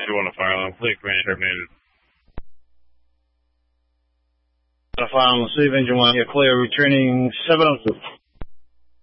2 on the fire alarm. Clear, command. Fire on the receive, engine 1, you're clear, returning 702.